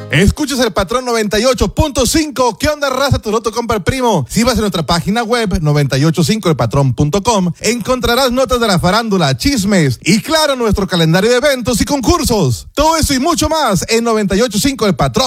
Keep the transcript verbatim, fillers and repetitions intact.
Escuchas el Patrón noventa y ocho punto cinco. ¿Qué onda, raza? Tu loto compra el primo. Si vas a nuestra página web noventa y ocho cinco el patrón punto com, encontrarás notas de la farándula, chismes y, claro, nuestro calendario de eventos y concursos. Todo eso y mucho más en noventa y ocho cinco el patrón